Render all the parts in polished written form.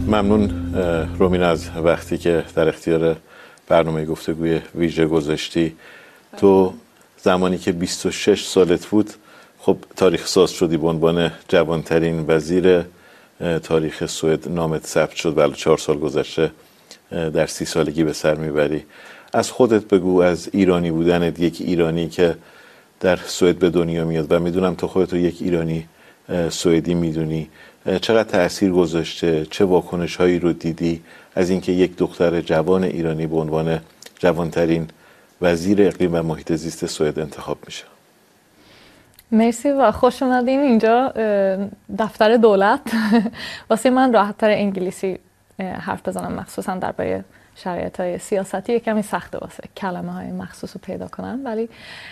ممنون رومینا از وقتی که در اختیار برنامه گفتگوی ویژه گذاشتی. تو زمانی که 26 سالت بود خب تاریخ ساز شدی به عنوان جوانترین وزیر تاریخ سوئد، نامت ثبت شد و 4 سال گذشته در 30 سالگی به سر میبری. از خودت بگو، از ایرانی بودنت، یک ایرانی که در سوئد به دنیا میاد و میدونم تو خودت رو یک ایرانی سوئدی میدونی، چقدر تأثیر گذاشته، چه واکنش هایی رو دیدی از اینکه یک دختر جوان ایرانی به عنوان جوانترین وزیر اقلیم و محیط زیست سوئد انتخاب میشه؟ مرسی و خوش اومدین اینجا دفتر دولت. واسه من راحت‌تر انگلیسی حرف بزنم، مخصوصا درباره شرایط‌های سیاستی کمی سخته واسه کلمه‌های مخصوص رو پیدا کنم، ولی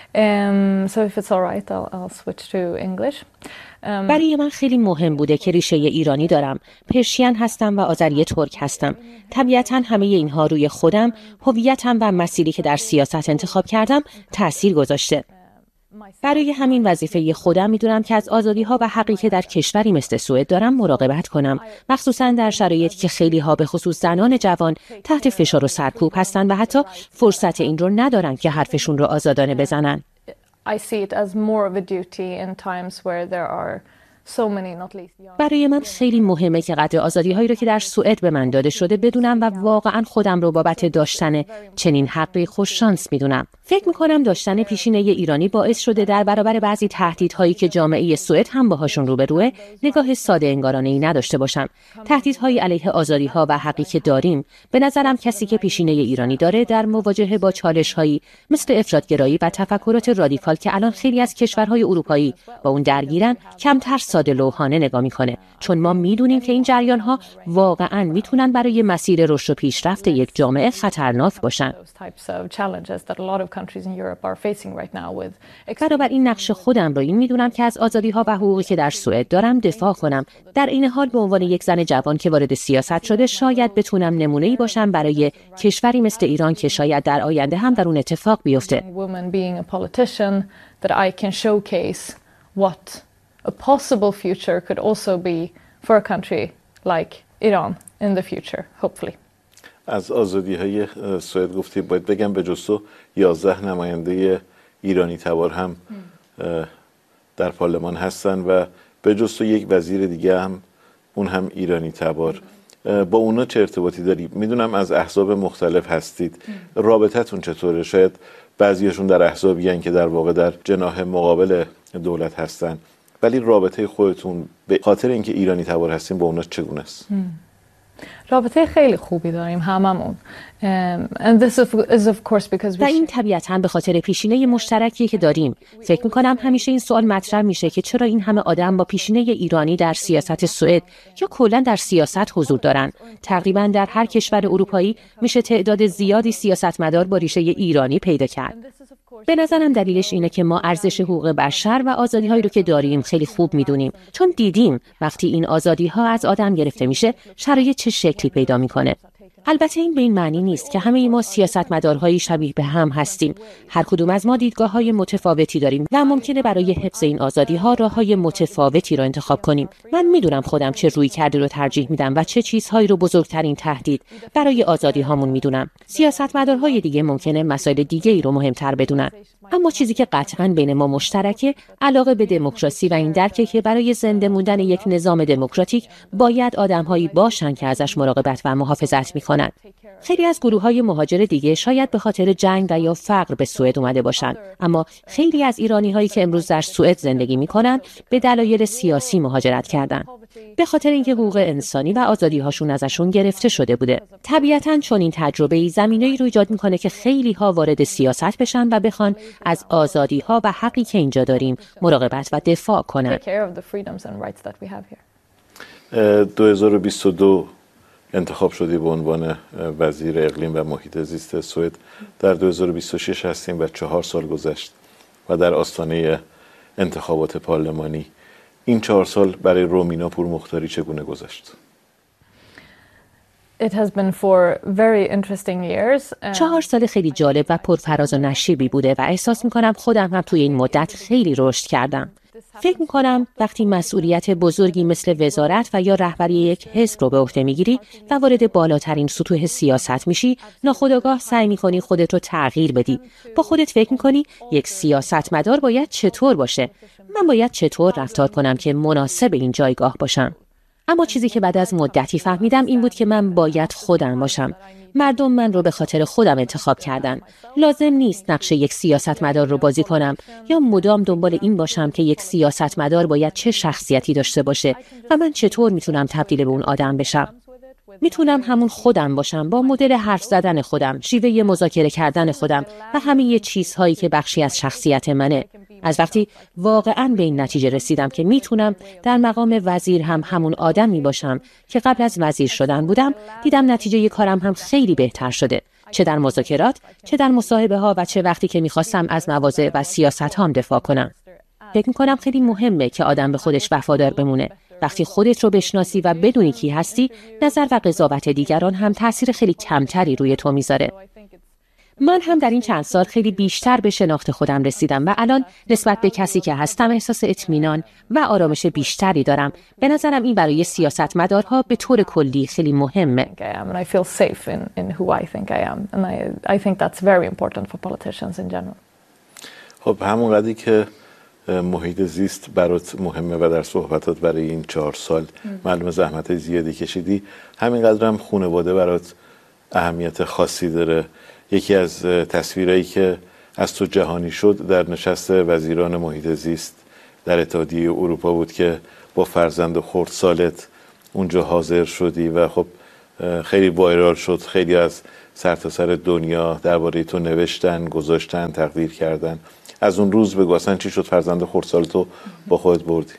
so if it's all right I'll switch to English. برای من خیلی مهم بوده که ریشه ایرانی دارم. پرشین هستم و آذری ترک هستم. طبیعتاً همه اینها روی خودم، هویتم و مسیری که در سیاست انتخاب کردم تأثیر گذاشته. برای همین وظیفه خودم میدونم که از آزادی‌ها و حقی که در کشوری مثل سوئد دارم مراقبت کنم، مخصوصاً در شرایطی که خیلی‌ها به خصوص زنان جوان تحت فشار و سرکوب هستن و حتی فرصت این رو ندارن که حرفشون رو آزادانه بزنن. I see it as more of a duty in times where there are so many, not least young. برای من خیلی مهمه که قدر آزادی‌هایی رو که در سوئد به من داده شده بدونم و واقعاً خودم رو بابت داشتن چنین حقی خوش شانس میدونم. فکر می‌کنم داشتن پیشینه ایرانی باعث شده در برابر بعضی تهدیدهایی که جامعه سوئد هم باهاشون روبروه، نگاه ساده انگارانه‌ای نداشته باشم. تهدیدهای علیه آزادی‌ها و حقی که داریم، به نظرم کسی که پیشینه ایرانی داره در مواجهه با چالش‌هایی مثل افراط‌گرایی و تفکرات رادیکال که الان خیلی از کشورهای اروپایی با اون درگیرن، کمتر ساده لوحانه نگاه می‌کنه، چون ما می‌دونیم که این جریان‌ها واقعاً می‌تونن برای مسیر رشد و پیشرفت یک جامعه خطرناک باشن. بنابراین نقش خودم رو این میدونم که از آزادی‌ها و حقوقی که در سوئد دارم دفاع کنم. در این حال به عنوان یک زن جوان که وارد سیاست شده شاید بتونم نمونه‌ای باشم برای کشوری مثل ایران که شاید در آینده هم در اون اتفاق بیفته. A possible future could also be for a country like Iran in the future, hopefully. از آزادی‌های سوئد گفتی، باید بگم به جز تو 11 نماینده ایرانی تبار هم در پارلمان هستن و به جز تو یک وزیر دیگه هم اون هم ایرانی تبار. با اونا چه ارتباطی داری؟ میدونم از احزاب مختلف هستید، رابطتون چطوره؟ شاید بعضیاشون در احزابیان که در واقع در جناح مقابل دولت هستن، ولی رابطه خودتون به خاطر اینکه ایرانی تبار هستیم با اونا چگونه است؟ رابطه خیلی خوبی داریم هممون. And this is of course because و این طبیعتاً به خاطر پیشینه مشترکی که داریم. فکر می‌کنم همیشه این سوال مطرح میشه که چرا این همه آدم با پیشینه ایرانی در سیاست سوئد یا کلاً در سیاست حضور دارن. تقریباً در هر کشور اروپایی میشه تعداد زیادی سیاستمدار با ریشه ایرانی پیدا کرد. به نظرم دلیلش اینه که ما ارزش حقوق بشر و آزادی‌هایی رو که داریم خیلی خوب می‌دونیم، چون دیدیم وقتی این آزادی‌ها از آدم گرفته میشه شرایط چه شکلی پیدا می‌کنه. البته این به این معنی نیست که همه ما سیاستمدارهای شبیه به هم هستیم. هر کدوم از ما دیدگاه‌های متفاوتی داریم و ممکنه برای حفظ این آزادی‌ها راه‌های متفاوتی رو انتخاب کنیم. من میدونم خودم چه رویکردی رو ترجیح میدم و چه چیزهایی رو بزرگترین تهدید برای آزادی‌هامون میدونم. سیاستمدارهای دیگه ممکنه مسائل دیگه‌ای رو مهمتر بدونن. اما چیزی که قطعاً بین ما مشترکه علاقه به دموکراسی و این درکه که برای زنده موندن یک نظام دموکراتیک باید آدم‌هایی باشن که ازش مراقبت و محافظت می‌کنن. خیلی از گروه‌های مهاجر دیگه شاید به خاطر جنگ و یا فقر به سوئد اومده باشن، اما خیلی از ایرانی‌هایی که امروز در سوئد زندگی می‌کنن به دلایل سیاسی مهاجرت کردن، به خاطر اینکه حقوق انسانی و آزادی‌هاشون ازشون گرفته شده بوده. طبیعتاً چون این تجربه زمینه‌ای رو ایجاد می‌کنه که خیلی‌ها وارد سیاست بشن و بخوان از آزادی‌ها و حقی که اینجا داریم مراقبت و دفاع کنن. 2022 انتخاب شدی به عنوان وزیر اقلیم و محیط زیست سوئد. در 2026 هستیم و 4 سال گذشت و در آستانه انتخابات پارلمانی. این 4 سال برای رومینا پورمختاری چگونه گذشت؟ It has been 4 very interesting years. 4 سال خیلی جالب و پرفراز و نشیبی بوده و احساس می‌کنم خودم هم توی این مدت خیلی رشد کردم. فکر می‌کنم وقتی مسئولیت بزرگی مثل وزارت و یا رهبری یک حزب رو به عهده می‌گیری و وارد بالاترین سطوح سیاست میشی، ناخودآگاه سعی می‌کنی خودت رو تغییر بدی. با خودت فکر می‌کنی یک سیاستمدار باید چطور باشه؟ من باید چطور رفتار کنم که مناسب این جایگاه باشم؟ اما چیزی که بعد از مدتی فهمیدم این بود که من باید خودم باشم. مردم من رو به خاطر خودم انتخاب کردن. لازم نیست نقش یک سیاستمدار رو بازی کنم یا مدام دنبال این باشم که یک سیاستمدار باید چه شخصیتی داشته باشه و من چطور میتونم تبدیل به اون آدم بشم. میتونم همون خودم باشم با مدل حرف زدن خودم، شیوه مذاکره کردن خودم و همه چیزهایی که بخشی از شخصیت منه. از وقتی واقعاً به این نتیجه رسیدم که میتونم در مقام وزیر هم همون آدمی باشم که قبل از وزیر شدن بودم، دیدم نتیجه کارم هم خیلی بهتر شده. چه در مذاکرات، چه در مصاحبه ها و چه وقتی که میخواستم از مواضع و سیاست هام دفاع کنم. فکر میکنم خیلی مهمه که آدم به خودش وفادار بمونه. وقتی خودت رو بشناسی و بدونی کی هستی، نظر و قضاوت دیگران هم تأثیر خیلی کمتری روی تو میذاره. من هم در این چند سال خیلی بیشتر به شناخت خودم رسیدم و الان نسبت به کسی که هستم احساس اطمینان و آرامش بیشتری دارم. به نظرم این برای سیاستمدارها به طور کلی خیلی مهمه. خب همونقدری که محیط زیست برات مهمه و در صحبتات برای این 4 سال معلومه زحمت زیادی کشیدی، همینقدر هم خانواده برات اهمیت خاصی داره. یکی از تصویرایی که از تو جهانی شد در نشست وزیران محیط زیست در اتحادیه اروپا بود که با فرزند خردسالت اونجا حاضر شدی و خب خیلی وایرال شد. خیلی از سرتاسر دنیا درباره تو نوشتن، گذاشتن، تقدیر کردن. از اون روز بگو اصلا چی شد فرزند خردسالتو با خودت بردی؟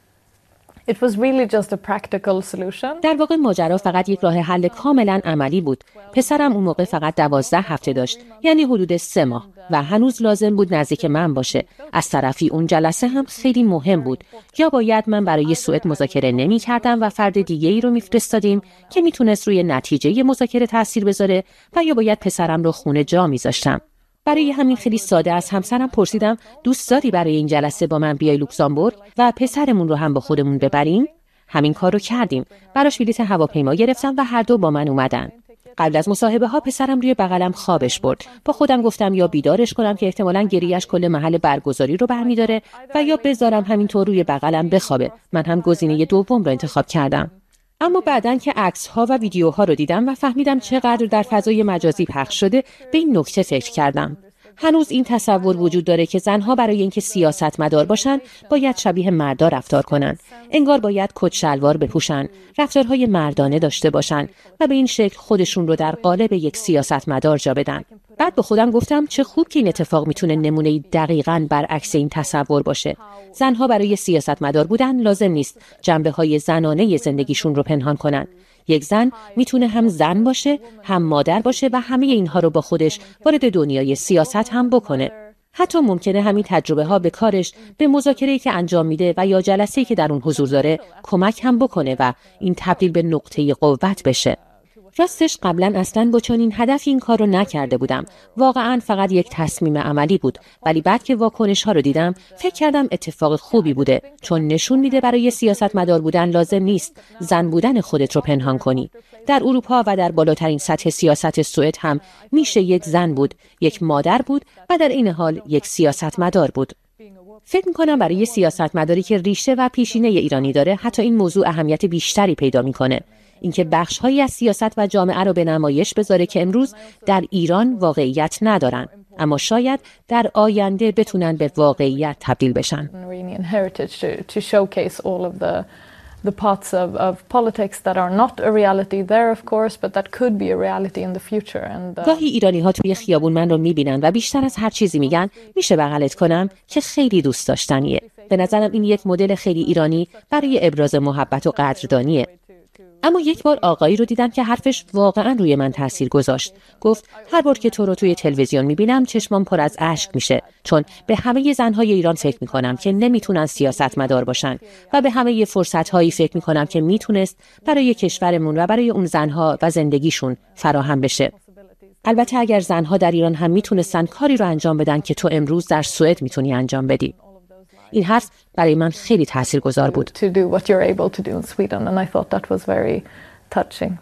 It was really just a practical solution. در واقع ماجرا فقط یک راه حل کاملا عملی بود. پسرم اون موقع فقط 12 هفته داشت، یعنی حدود 3 ماه و هنوز لازم بود نزدیک من باشه. از طرفی اون جلسه هم خیلی مهم بود. یا باید من برای سوئد مذاکره نمی‌کردم و فرد دیگه‌ای رو می‌فرستادیم که میتونست روی نتیجه مذاکره تاثیر بذاره و یا باید پسرم رو خونه جا می‌ذاشتم. برای همین خیلی ساده از همسرم پرسیدم دوست داری برای این جلسه با من بیای لوکزامبورگ و پسرمون رو هم با خودمون ببریم؟ همین کار رو کردیم. براش بلیط هواپیما گرفتم و هر دو با من اومدن. قبل از مصاحبه ها پسرم روی بغلم خوابش برد. با خودم گفتم یا بیدارش کنم که احتمالاً گریه‌اش کل محل برگزاری رو برمی‌داره و یا بذارم همینطور روی بغلم بخوابه. من هم گزینه دوم رو انتخاب کردم. اما بعدن که عکس‌ها و ویدیوها رو دیدم و فهمیدم چقدر در فضای مجازی پخش شده، به این نکته فکر کردم. هنوز این تصور وجود داره که زنها برای اینکه سیاستمدار باشن باید شبیه مردا رفتار کنن. انگار باید کت شلوار بپوشن، رفتارهای مردانه داشته باشن و به این شکل خودشون رو در قالب یک سیاستمدار جا بدن. بعد به خودم گفتم چه خوب که این اتفاق میتونه نمونه دقیقاً برعکس این تصور باشه. زنها برای سیاستمدار بودن لازم نیست جنبه‌های زنانه زندگیشون رو پنهان کنن. یک زن میتونه هم زن باشه، هم مادر باشه و همه اینها رو با خودش وارد دنیای سیاست هم بکنه. حتی ممکنه همین تجربه ها به کارش، به مذاکره‌ای که انجام میده و یا جلسه‌ای که در اون حضور داره کمک هم بکنه و این تبدیل به نقطه قوت بشه. راستش قبلا اصلا با چنین هدفی این کار رو نکرده بودم. واقعا فقط یک تصمیم عملی بود، ولی بعد که واکنش ها رو دیدم فکر کردم اتفاق خوبی بوده، چون نشون میده برای سیاستمدار بودن لازم نیست زن بودن خودت رو پنهان کنی. در اروپا و در بالاترین سطح سیاست سوئد هم میشه یک زن بود، یک مادر بود و در این حال یک سیاستمدار بود. فکر می‌کنم برای سیاستمداری که ریشه و پیشینه ایرانی داره حتی این موضوع اهمیت بیشتری پیدا میکنه. اینکه بخش‌هایی از سیاست و جامعه رو به نمایش بذاره که امروز در ایران واقعیت ندارن، اما شاید در آینده بتونن به واقعیت تبدیل بشن. The parts of politics that are not a reality there, of course, but that could be a reality in the future. And گاهی ایرانی‌ها توی خیابون من رو می‌بینن و بیشتر از هر چیزی میگن میشه بغلت کنم، که خیلی دوست داشتنیه. به نظرم این یک مدل خیلی ایرانی برای ابراز محبت و قدردانیه. اما یک بار آقایی رو دیدم که حرفش واقعا روی من تاثیر گذاشت. گفت هر بار که تو رو توی تلویزیون میبینم چشمام پر از اشک میشه، چون به همه زنهای ایران فکر میکنم که نمیتونن سیاستمدار باشن و به همه فرصتهایی فکر میکنم که میتونست برای کشورمون و برای اون زنها و زندگیشون فراهم بشه. البته اگر زنها در ایران هم میتونستن کاری رو انجام بدن که تو امروز در سوئد میتونی انجام بدی. این حرف برای من خیلی تاثیرگذار بود. To do what you're able to do in Sweden and I thought that was very touching.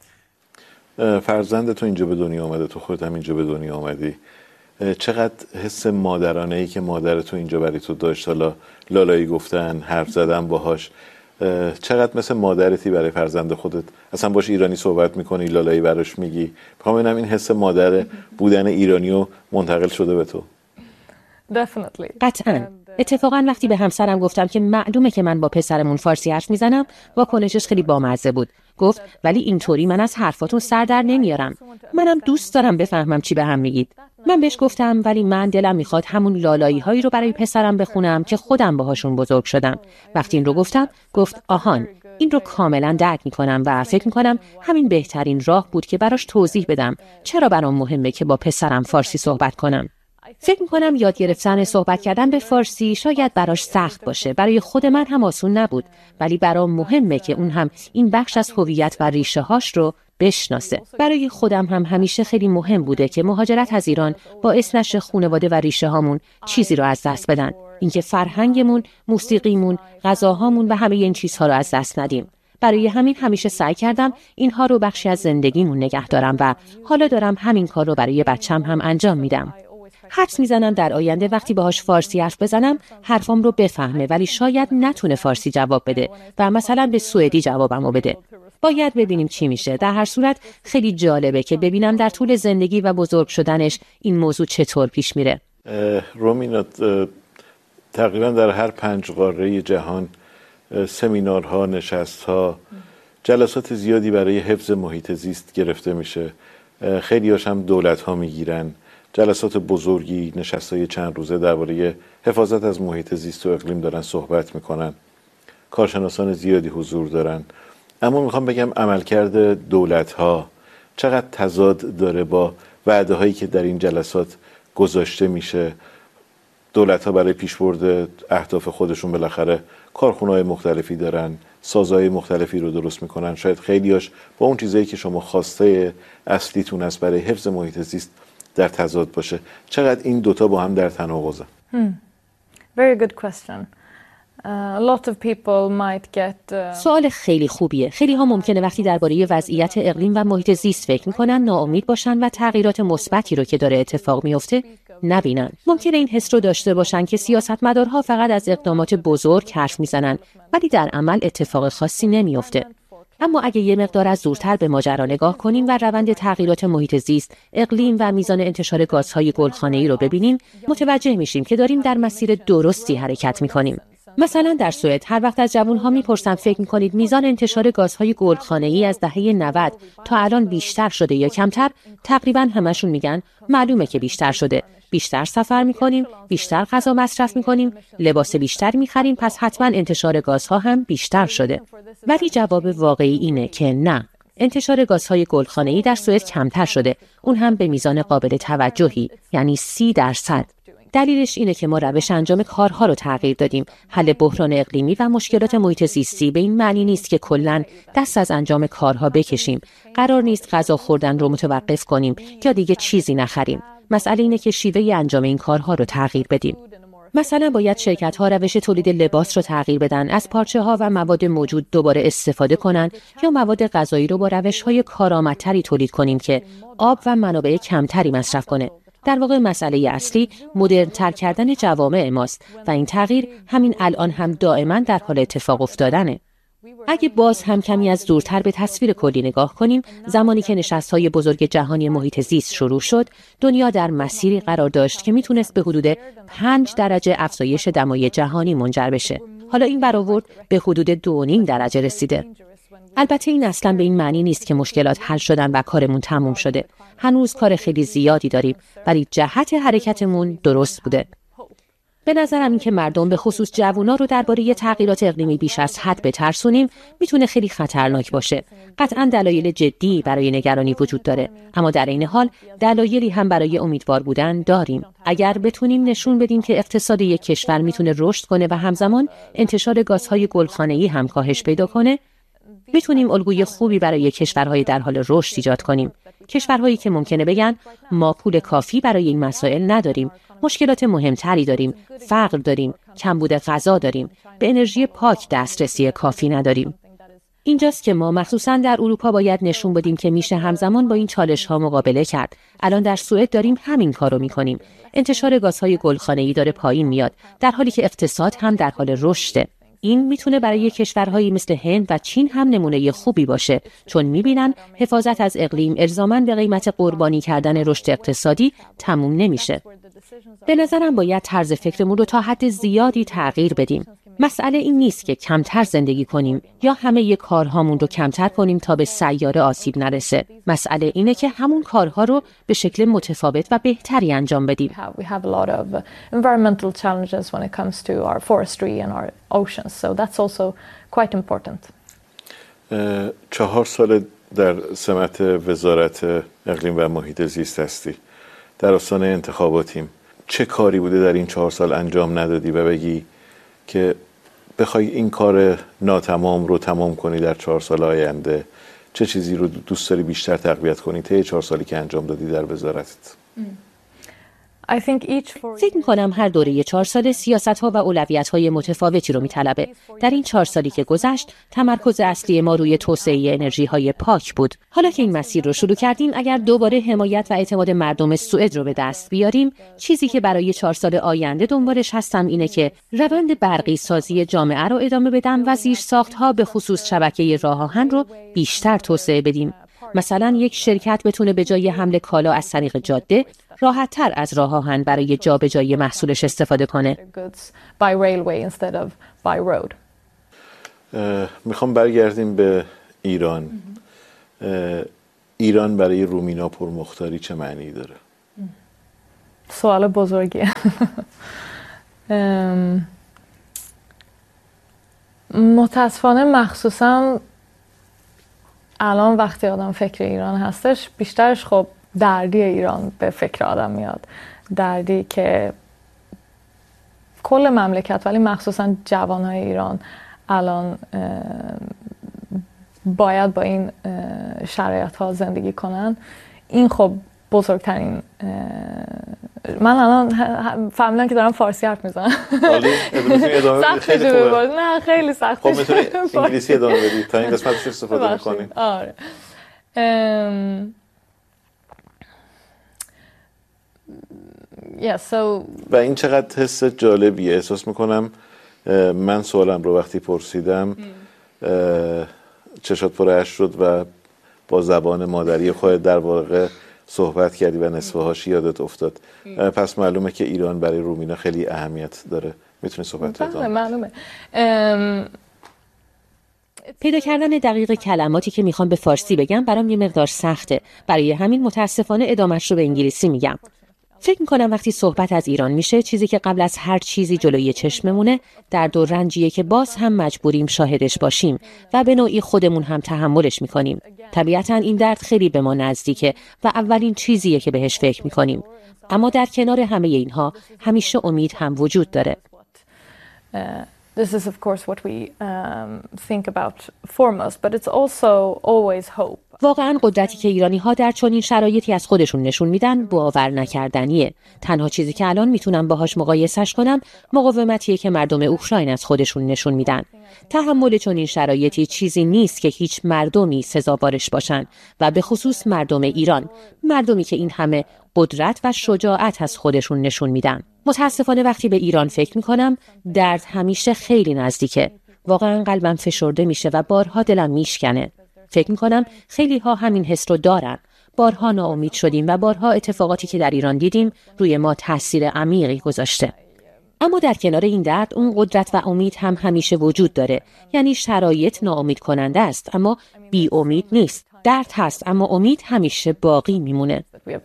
فرزند تو اینجا به دنیا آمده، تو خودت هم اینجا به دنیا آمدی. چقدر حس مادرانه‌ای که مادر تو اینجا برای تو داشت، حالا لالایی گفتن، حرف زدن باهاش، چقدر مثل مادرتی برای فرزند خودت؟ اصلا باش ایرانی صحبت میکنی، لالایی براش میگی؟ میخوام ببینم این حس مادر بودن ایرانیو منتقل شده به تو؟ Definitely. قطعاً. اتفاقاً وقتی به همسرم گفتم که معلومه که من با پسرمون فارسی حرف میزنم، واکنشش خیلی بامزه بود. گفت ولی اینطوری من از حرفاتون سر در نمیارم. منم دوست دارم بفهمم چی به هم میگید. من بهش گفتم ولی من دلم میخواد همون لالایی هایی رو برای پسرم بخونم که خودم باهاشون بزرگ شدم. وقتی این رو گفتم، گفت آهان، این رو کاملا درک میکنم و فکر میکنم همین بهترین راه بود که براش توضیح بدم چرا برام مهمه که با پسرم فارسی صحبت کنم. فکر میکنم یاد گرفتن صحبت کردن به فارسی شاید براش سخت باشه. برای خود من هم آسون نبود، ولی برام مهمه که اون هم این بخش از هویت و ریشه هاش رو بشناسه. برای خودم هم همیشه خیلی مهم بوده که مهاجرت از ایران باعث نشه خانواده و ریشه هامون چیزی رو از دست بدن. اینکه فرهنگمون، موسیقیمون، غذاهامون و همه این چیزها رو از دست ندیم. برای همین همیشه سعی کردم اینها رو بخشی از زندگیمون نگه دارم و حالا دارم همین کار رو برای بچم هم انجام میدم. حدس میزنم در آینده وقتی باهاش فارسی حرف بزنم حرفام رو بفهمه، ولی شاید نتونه فارسی جواب بده و مثلا به سوئدی جوابمو بده. باید ببینیم چی میشه. در هر صورت خیلی جالبه که ببینم در طول زندگی و بزرگ شدنش این موضوع چطور پیش میره. رومینا، تقریبا در هر 5 قاره جهان سمینارها، نشستها، جلسات زیادی برای حفظ محیط زیست گرفته میشه. خیلی هاش هم دولت ها میگیرن. جلسات بزرگی، نشستای چند روزه درباره حفاظت از محیط زیست و اقلیم دارن صحبت میکنن. کارشناسان زیادی حضور دارن. اما میخوام بگم عملکرد دولت ها چقدر تضاد داره با وعده هایی که در این جلسات گذاشته میشه. دولت ها برای پیشبرد اهداف خودشون بالاخره کارخونه‌های مختلفی دارن، سازهای مختلفی رو درست میکنن. شاید خیلیاش با اون چیزایی که شما خواسته اصلیتون است برای حفظ محیط زیست در تضاد باشه. چقدر این دوتا با هم در تناقضن؟ Very good question. A lot of people might get سوال خیلی خوبیه. خیلی ها ممکنه وقتی درباره وضعیت اقلیم و محیط زیست فکر میکنن ناامید باشن و تغییرات مثبتی رو که داره اتفاق میفته نبینن. ممکنه این حس رو داشته باشن که سیاستمدارها فقط از اقدامات بزرگ حرف میزنن ولی در عمل اتفاق خاصی نمیفته. اما اگه یه مقدار از دورتر به ماجرا نگاه کنیم و روند تغییرات محیط زیست، اقلیم و میزان انتشار گازهای گلخانه‌ای رو ببینیم، متوجه میشیم که داریم در مسیر درستی حرکت میکنیم. مثلا در سوئد هر وقت از جوان‌ها میپرسن فکر میکنید میزان انتشار گازهای گلخانه‌ای از دهه 90 تا الان بیشتر شده یا کمتر؟ تقریبا همشون میگن معلومه که بیشتر شده. بیشتر سفر میکنیم، بیشتر غذا مصرف میکنیم، لباس بیشتر میخریم، پس حتما انتشار گازها هم بیشتر شده. ولی جواب واقعی اینه که نه. انتشار گازهای گلخانه‌ای در سوئد کمتر شده، اون هم به میزان قابل توجهی، یعنی 30%. دلیلش اینه که ما روش انجام کارها رو تغییر دادیم. حل بحران اقلیمی و مشکلات محیط زیستی به این معنی نیست که کلاً دست از انجام کارها بکشیم. قرار نیست غذا خوردن رو متوقف کنیم یا دیگه چیزی نخریم. مسئله اینه که شیوه انجام این کارها رو تغییر بدیم. مثلا باید شرکت‌ها روش تولید لباس رو تغییر بدن، از پارچه‌ها و مواد موجود دوباره استفاده کنن یا مواد غذایی رو با روش‌های کارآمدتری تولید کنیم که آب و منابع کمتری مصرف کنه. در واقع مسئله اصلی مدرن‌تر کردن جوامع ماست و این تغییر همین الان هم دائما در حال اتفاق افتادنه. اگه باز هم کمی از دورتر به تصویر کلی نگاه کنیم، زمانی که نشست‌های بزرگ جهانی محیط زیست شروع شد، دنیا در مسیری قرار داشت که میتونست به حدود 5 درجه افزایش دمای جهانی منجر بشه. حالا این برآورد به حدود 2.5 درجه رسیده. البته این اصلا به این معنی نیست که مشکلات حل شدن و کارمون تموم شده. هنوز کار خیلی زیادی داریم، ولی جهت حرکتمون درست بوده. به نظرم این که مردم به خصوص جوونا رو درباره تغییرات اقلیمی بیش از حد بترسونیم میتونه خیلی خطرناک باشه. قطعاً دلایل جدی برای نگرانی وجود داره، اما در این حال دلایلی هم برای امیدوار بودن داریم. اگر بتونیم نشون بدیم که اقتصاد یک کشور میتونه رشد کنه و همزمان انتشار گازهای گلخانه‌ای هم کاهش پیدا کنه، میتونیم الگوی خوبی برای کشورهای در حال رشد ایجاد کنیم. کشورهایی که ممکنه بگن ما پول کافی برای این مسائل نداریم، مشکلات مهمتری داریم، فقر داریم، کمبود غذا داریم، به انرژی پاک دسترسی کافی نداریم. اینجاست که ما مخصوصاً در اروپا باید نشون بدیم که میشه همزمان با این چالش‌ها مقابله کرد. الان در سوئد داریم همین کارو می‌کنیم. انتشار گازهای گلخانه‌ای داره پایین میاد، در حالی که اقتصاد هم در حال رشده. این میتونه برای کشورهایی مثل هند و چین هم نمونه خوبی باشه، چون میبینن حفاظت از اقلیم الزاماً به قیمت قربانی کردن رشد اقتصادی تموم نمیشه. به نظرم باید طرز فکرمون رو تا حد زیادی تغییر بدیم. مسئله این نیست که کمتر زندگی کنیم یا همه کارهامون رو کمتر کنیم تا به سیاره آسیب نرسه. مسئله اینه که همون کارها رو به شکل متفاوت و بهتری انجام بدیم. We have a lot of environmental challenges when it comes to our forestry and our oceans, so that's also quite important. 4 سال در سمت وزارت اقلیم و محیط زیست هستی. در آستانه انتخاباتیم. چه کاری بوده در این 4 سال انجام ندادی و بگی که بخوای این کار ناتمام رو تمام کنی در 4 سال آینده؟ چه چیزی رو دوست داری بیشتر تقویت کنی طی 4 سالی که انجام دادی در وزارتت؟ فکر می‌کنم هر دوره 4 ساله سیاست‌ها و اولویت‌های متفاوتی رو می‌طلبه. در این 4 سالی که گذشت، تمرکز اصلی ما روی توسعه انرژی‌های پاک بود. حالا که این مسیر رو شروع کردیم، اگر دوباره حمایت و اعتماد مردم سوئد رو به دست بیاریم، چیزی که برای 4 سال آینده دنبالش هستم اینه که روند برقی سازی جامعه رو ادامه بدم و زیرساخت‌ها به خصوص شبکه راه آهن رو بیشتر توسعه بدیم. مثلا یک شرکت بتونه به جای حمل کالا از طریق جاده راحت‌تر از راه آهن برای جابجایی محصولش استفاده کنه. میخوام برگردیم به ایران. ایران برای رومینا پرمختاری چه معنی داره؟ سوال بزرگیه. متاسفانه مخصوصا الان وقتی آدم فکر ایران هستش، بیشترش خب دردی ایران به فکر آدم میاد. دردی که کل مملکت ولی مخصوصا جوانهای ایران الان باید با این شرایط ها زندگی کنن. این خب بزرگترین من الان فهمیدم که دارم فارسی حرف میزنم. خیلی خوبه. نه خیلی سخته. خب میتونی انگلیسی ادامه بدی تا این قسمتش استفاده میکنیم. آره. و این چقدر حس جالبیه. احساس میکنم من سوالم رو وقتی پرسیدم چشات پر اشک شد و با زبان مادری خودت در واقع صحبت کردی و نصفه هاش یادت افتاد. پس معلومه که ایران برای رومینا خیلی اهمیت داره. میتونی صحبت رو ادامه؟ معلومه. پیدا کردن دقیق کلماتی که میخوام به فارسی بگم برام یه مقدار سخته. برای همین متاسفانه ادامه‌اش رو به انگلیسی میگم. فکر میکنم وقتی صحبت از ایران میشه، چیزی که قبل از هر چیزی جلوی چشممونه درد و رنجیه که باز هم مجبوریم شاهدش باشیم و به نوعی خودمون هم تحملش میکنیم. طبیعتاً این درد خیلی به ما نزدیکه و اولین چیزیه که بهش فکر میکنیم. اما در کنار همه اینها همیشه امید هم وجود داره. This is of course what we think about foremost, but it's also always hope. واقعاً قدرتی که ایرانی‌ها در چنین شرایطی از خودشون نشون میدن باور نکردنیه. تنها چیزی که الان میتونم باهاش مقایسش کنم مقاومتیه که مردم اوکراین از خودشون نشون میدن. تحمل چنین شرایطی چیزی نیست که هیچ مردمی سزاوارش باشن و به خصوص مردم ایران، مردمی که این همه قدرت و شجاعت از خودشون نشون میدن. متاسفانه وقتی به ایران فکر میکنم درد همیشه خیلی نزدیکه. واقعا قلبم فشرده میشه و بارها دلم میشکنه. فکر میکنم خیلی ها همین حس رو دارن. بارها ناامید شدیم و بارها اتفاقاتی که در ایران دیدیم روی ما تاثیر عمیقی گذاشته. اما در کنار این درد اون قدرت و امید هم همیشه وجود داره. یعنی شرایط ناامید کننده است اما بی امید نیست. درد هست اما امید همیشه باقی میمونه.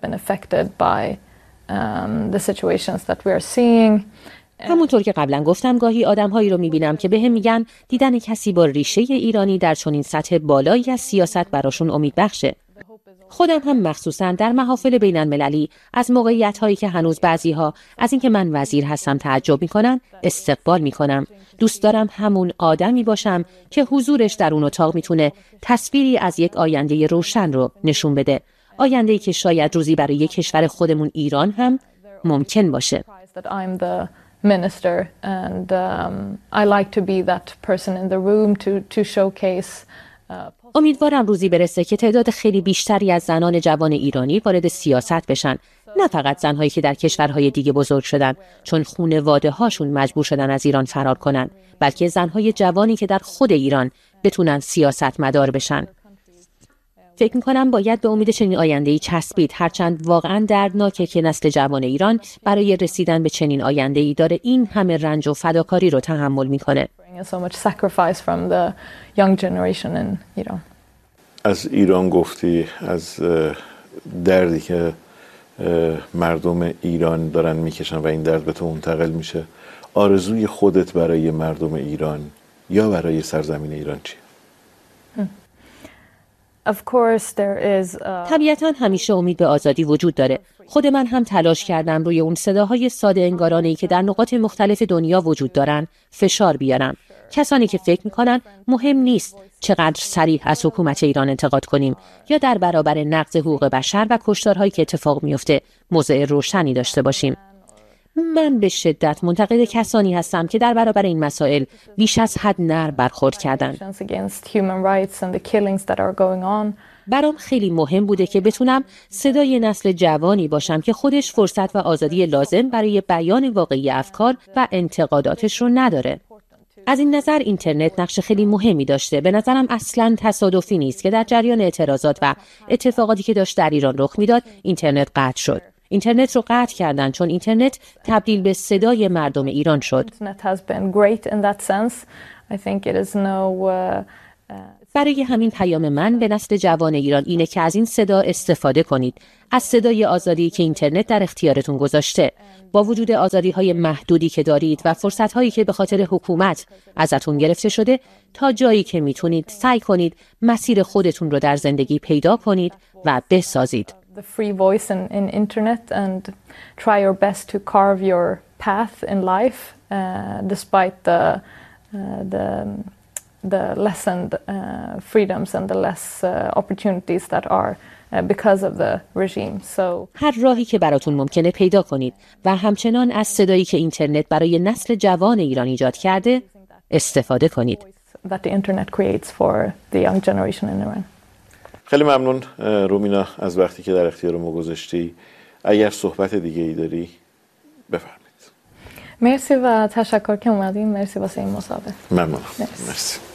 همونطور که قبلا گفتم گاهی آدم‌هایی رو می‌بینم که بهم میگن دیدن کسی با ریشه ایرانی در چنین سطح بالایی از سیاست براشون امید بخشه. خودم هم مخصوصاً در محافل بین المللی از موقعیت‌هایی که هنوز بعضی‌ها از اینکه من وزیر هستم تعجب می‌کنن استقبال می‌کنم. دوست دارم همون آدمی باشم که حضورش در اون اتاق میتونه تصویری از یک آینده روشن رو نشون بده. آینده‌ای که شاید روزی برای یک کشور خودمون ایران هم ممکن باشه. Minister and I like to be that person in the room to showcase. امیدوارم روزی برسه که تعداد خیلی بیشتری از زنان جوان ایرانی وارد سیاست بشن، نه فقط زنهایی که در کشورهای دیگه بزرگ شدن چون خانواده هاشون مجبور شدن از ایران فرار کنن، بلکه زنهای جوانی که در خود ایران بتونن سیاستمدار بشن. فکر می‌کنم باید به امید چنین آینده‌ای چسبید، هرچند واقعاً دردناکه که نسل جوان ایران برای رسیدن به چنین آینده‌ای داره این همه رنج و فداکاری رو تحمل می‌کنه. از ایران گفتی، از دردی که مردم ایران دارن میکشن و این درد به تو منتقل میشه. آرزوی خودت برای مردم ایران یا برای سرزمین ایران چیه؟ طبیعتاً همیشه امید به آزادی وجود داره. خود من هم تلاش کردم روی اون صداهای ساده انگارانه‌ای که در نقاط مختلف دنیا وجود دارن فشار بیارم. کسانی که فکر میکنن مهم نیست چقدر صریح از حکومت ایران انتقاد کنیم یا در برابر نقض حقوق بشر و کشتارهایی که اتفاق میفته موضع روشنی داشته باشیم. من به شدت منتقد کسانی هستم که در برابر این مسائل بیش از حد نرم برخورد کردن. برام خیلی مهم بوده که بتونم صدای نسل جوانی باشم که خودش فرصت و آزادی لازم برای بیان واقعی افکار و انتقاداتش رو نداره. از این نظر اینترنت نقش خیلی مهمی داشته. به نظرم اصلاً تصادفی نیست که در جریان اعتراضات و اتفاقاتی که داشت در ایران رخ میداد اینترنت قطع شد. اینترنت رو قطع کردن چون اینترنت تبدیل به صدای مردم ایران شد. برای همین پیام من به نسل جوان ایران اینه که از این صدا استفاده کنید، از صدای آزادی که اینترنت در اختیارتون گذاشته. با وجود آزادی‌های محدودی که دارید و فرصت‌هایی که به خاطر حکومت ازتون گرفته شده، تا جایی که میتونید سعی کنید مسیر خودتون رو در زندگی پیدا کنید و بسازید. The free voice in internet and try your best to carve your path in life despite the lessened freedoms and the less opportunities that are because of the regime. So هر راهی که براتون ممکنه پیدا کنید و همچنان از صدایی که اینترنت برای نسل جوان ایران ایجاد کرده استفاده کنید. That the internet creates for the young generation in Iran. خیلی ممنون رومینا از وقتی که در اختیار ما گذاشتی. اگر صحبت دیگه ای داری بفرمایید. مرسی و تشکر که اومدین. مرسی واسه این مصاحبه. ممنونم. مرسی.